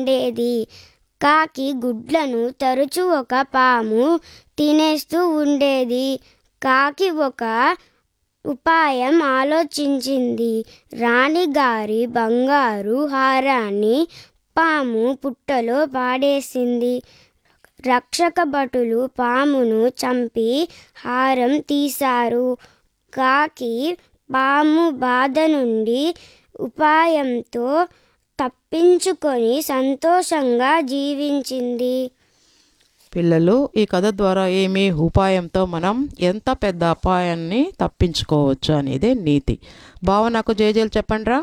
ఉండేది. కాకి గుడ్లను తరచూ ఒక పాము తినేస్తూ ఉండేది. కాకి ఒక ఉపాయం ఆలోచించింది. రాణిగారి బంగారు హారాన్ని పాము పుట్టలో పాడేసింది. రక్షక భటులు పామును చంపి హారం తీశారు. కాకి పాము బాధ నుండి ఉపాయంతో తప్పించుకొని సంతోషంగా జీవించింది. పిల్లలు, ఈ కథ ద్వారా ఏమి ఉపాయంతో మనం ఎంత పెద్ద అపాయాన్ని తప్పించుకోవచ్చు అనేది నీతి. భావనకు జేజేలు చెప్పండిరా.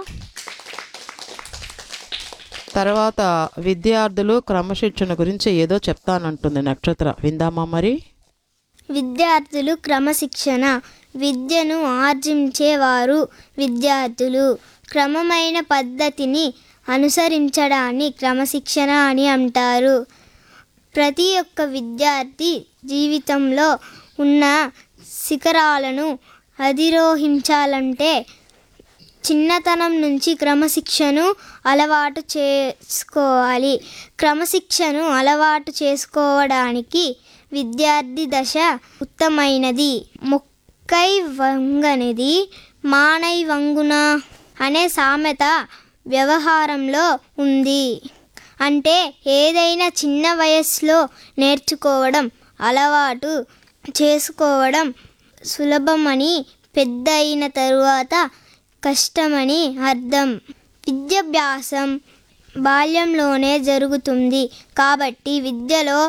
తర్వాత విద్యార్థులు క్రమశిక్షణ గురించి ఏదో చెప్తానంటుంది నక్షత్ర, విందామా మరి? విద్యార్థులు క్రమశిక్షణ. విద్యను ఆర్జించేవారు విద్యార్థులు. క్రమమైన పద్ధతిని అనుసరించడాన్ని క్రమశిక్షణ అని అంటారు. ప్రతి ఒక్క విద్యార్థి జీవితంలో ఉన్న శిఖరాలను అధిరోహించాలంటే చిన్నతనం నుంచి క్రమశిక్షను అలవాటు చేసుకోవాలి. క్రమశిక్షను అలవాటు చేసుకోవడానికి విద్యార్థి దశ ఉత్తమైనది. మొక్కై వంగనిది మానై వంగున అనే సామెత వ్యవహారంలో ఉంది. అంటే ఏదైనా చిన్న వయస్సులో నేర్చుకోవడం, అలవాటు చేసుకోవడం సులభమని, పెద్ద అయిన తరువాత కష్టమని అర్థం. విద్యాభ్యాసం బాల్యంలోనే జరుగుతుంది కాబట్టి విద్యలో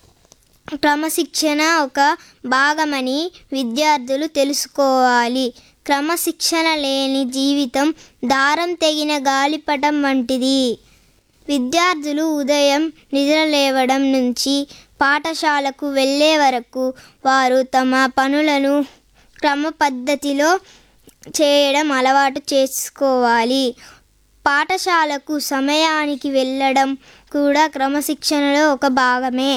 క్రమశిక్షణ ఒక భాగమని విద్యార్థులు తెలుసుకోవాలి. క్రమశిక్షణ లేని జీవితం దారం తెగిన గాలిపటం వంటిది. విద్యార్థులు ఉదయం నిద్రలేవడం నుంచి పాఠశాలకు వెళ్ళే వరకు వారు తమ పనులను క్రమ పద్ధతిలో చేయడం అలవాటు చేసుకోవాలి. పాఠశాలకు సమయానికి వెళ్ళడం కూడా క్రమశిక్షణలో ఒక భాగమే.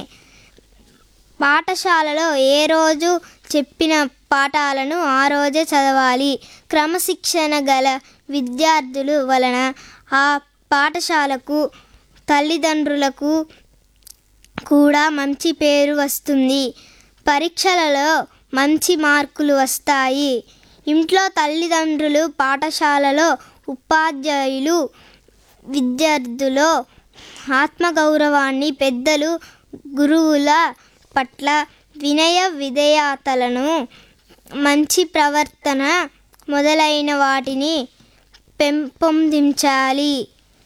పాఠశాలలో ఏ రోజు చెప్పిన పాఠాలను ఆ రోజే చదవాలి. క్రమశిక్షణ గల విద్యార్థులు వలన ఆ పాఠశాలకు, తల్లిదండ్రులకు కూడా మంచి పేరు వస్తుంది. పరీక్షలలో మంచి మార్కులు వస్తాయి. ఇంట్లో తల్లిదండ్రులు, పాఠశాలలో ఉపాధ్యాయులు విద్యార్థుల్లో ఆత్మగౌరవాన్ని, పెద్దలు గురువుల పట్ల వినయ విధేయతలను, మంచి ప్రవర్తన మొదలైన వాటిని పెంపొందించాలి.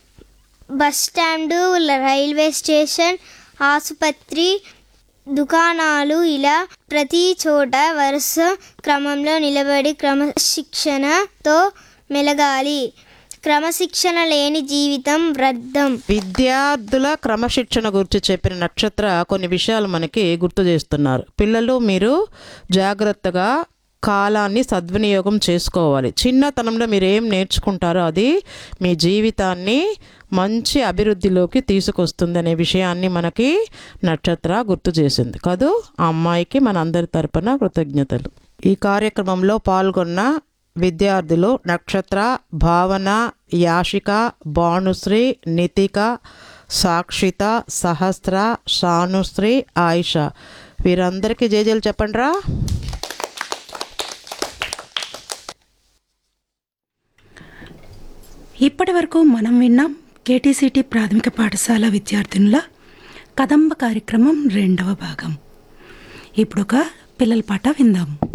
బస్టాండు, రైల్వే స్టేషన్, ఆసుపత్రి, దుకాణాలు ఇలా ప్రతి చోట వరుస క్రమంలో నిలబడి క్రమశిక్షణతో మెలగాలి. క్రమశిక్షణ లేని జీవితం వ్యర్థం. విద్యార్థుల క్రమశిక్షణ గురించి చెప్పిన నక్షత్ర కొన్ని విషయాలు మనకి గుర్తు చేస్తున్నారు. పిల్లలు, మీరు జాగ్రత్తగా కాలాన్ని సద్వినియోగం చేసుకోవాలి. చిన్నతనంలో మీరు ఏం నేర్చుకుంటారో అది మీ జీవితాన్ని మంచి అభివృద్ధిలోకి తీసుకొస్తుంది అనే విషయాన్ని మనకి నక్షత్ర గుర్తు చేసింది కదూ. ఆ అమ్మాయికి మన అందరి తరపున కృతజ్ఞతలు. ఈ కార్యక్రమంలో పాల్గొన్న విద్యార్థులు నక్షత్ర, భావన, యాషిక, భానుశ్రీ, నితిక, సాక్షిత, సహస్ర, షానుశ్రీ, ఆయిషా, వీరందరికీ జేజేలు చెప్పండిరా. ఇప్పటి వరకు మనం విన్నాం కేటీసీటీ ప్రాథమిక పాఠశాల విద్యార్థినుల కదంబ కార్యక్రమం 2వ భాగం. ఇప్పుడు ఒక పిల్లల పాట విందాం.